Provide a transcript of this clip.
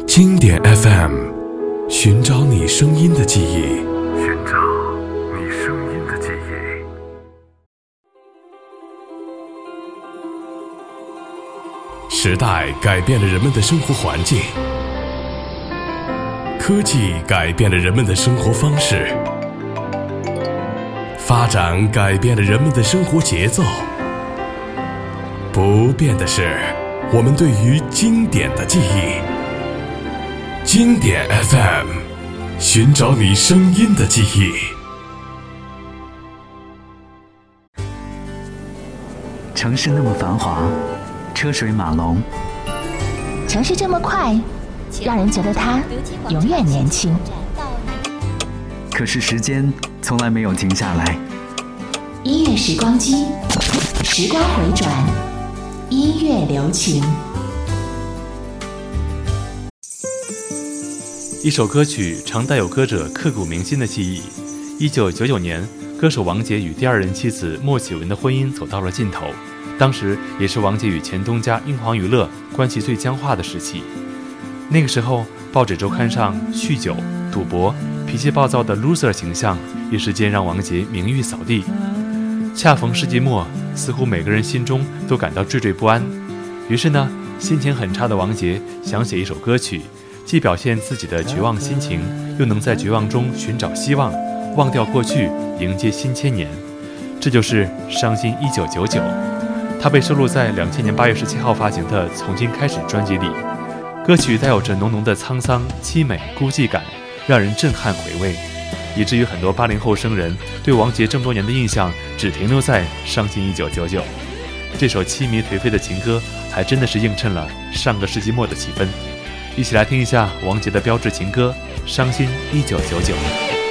经典 FM， 寻找你声音的记忆， 寻找你声音的记忆。 时代改变了人们的生活环境，科技改变了人们的生活方式，发展改变了人们的生活节奏。不变的是我们对于经典的记忆。经典 FM， 寻找你声音的记忆。 城市那么繁华，车水马龙， 城市这么快，让人觉得它永远年轻。 可是时间从来没有停下来。 音乐时光机，时光回转，音乐留情。 一首歌曲常带有歌者刻骨铭心的记忆。1999年，歌手王杰与第二任妻子莫启文的婚姻走到了尽头，当时也是王杰与前东家英皇娱乐关系最僵化的时期。那个时候，报纸周刊上酗酒、赌博、脾气暴躁的 loser 形象一时间让王杰名誉扫地。恰逢世纪末，似乎每个人心中都感到惴惴不安。于是呢，心情很差的王杰想写一首歌曲，既表现自己的绝望心情，又能在绝望中寻找希望，忘掉过去，迎接新千年。这就是《伤心1999》，它被收录在2000年8月17号发行的《从今开始》专辑里。歌曲带有着浓浓的沧桑、凄美、孤寂感，让人震撼回味，以至于很多80后生人对王杰这么多年的印象只停留在《伤心1999》。这首凄迷颓废的情歌，还真的是映衬了上个世纪末的气氛。一起来听一下王杰的标志情歌《伤心1999》。